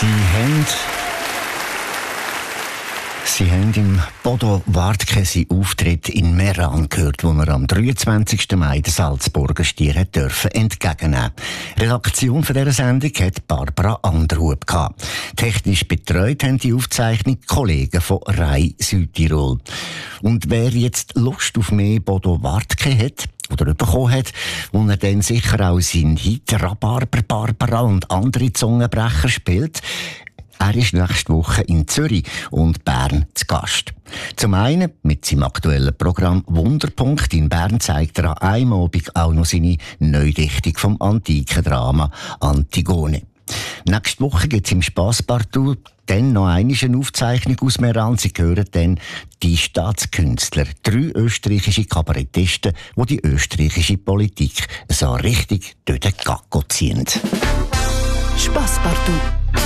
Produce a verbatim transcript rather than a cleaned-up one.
Sie haben, Sie haben im Bodo Wartke seinen Auftritt in Meran gehört, wo er am dreiundzwanzigsten Mai den Salzburger Stier hat dürfen entgegennehmen. Redaktion von dieser Sendung hat Barbara Anderhub gehabt. Technisch betreut haben die Aufzeichnung Kollegen von Rai Südtirol. Und wer jetzt Lust auf mehr Bodo Wartke hat, oder bekommen hat, wo er dann sicher auch seinen Hit Rhabarber Barbara und andere Zungenbrecher spielt. Er ist nächste Woche in Zürich und Bern zu Gast. Zum einen mit seinem aktuellen Programm Wunderpunkt in Bern zeigt er an einem Abend auch noch seine Neudichtung vom antiken Drama Antigone. Nächste Woche gibt es im Spasspartout dann noch einmal eine Aufzeichnung aus Meran. Sie hören dann die Staatskünstler, drei österreichische Kabarettisten, die die österreichische Politik so richtig durch den Gacko ziehen. Spasspartout.